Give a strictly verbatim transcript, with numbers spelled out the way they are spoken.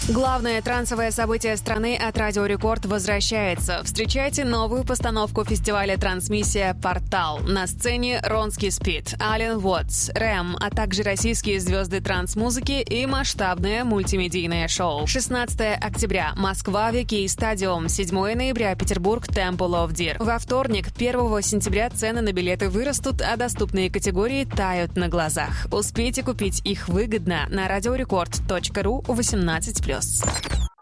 Главное трансовое событие страны от Радио Рекорд возвращается. Встречайте новую постановку фестиваля «Трансмиссия. Портал». На сцене Ронский Спид, Ален Уотс, Рэм, а также российские звезды транс-музыки и масштабное мультимедийное шоу. шестнадцатого октября. Москва, Вики Стадиум. седьмого ноября. Петербург, Temple of Deer. Во вторник, первого сентября, цены на билеты вырастут, а доступные категории тают на глазах. Успейте купить их выгодно на радиорекорд точка ру восемнадцать плюс.